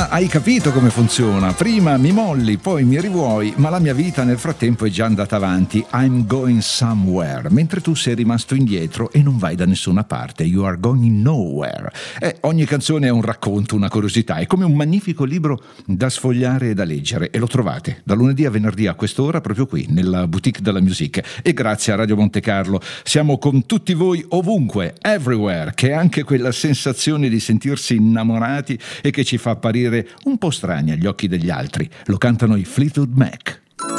hai capito come funziona. Prima mi molli, poi mi rivuoi, ma la mia vita nel frattempo è già andata avanti. I'm going somewhere, mentre tu sei rimasto indietro e non vai da nessuna parte. You are going nowhere. Ogni canzone è un racconto, una curiosità, è come un magnifico libro da sfogliare e da leggere, e lo trovate da lunedì a venerdì a quest'ora proprio qui nella Boutique de la Musique. E grazie a Radio Monte Carlo siamo con tutti voi ovunque, everywhere, che è anche quella sensazione di sentirsi innamorati e che ci fa apparire un po' strani agli occhi degli altri. Lo cantano i Fleetwood Mac.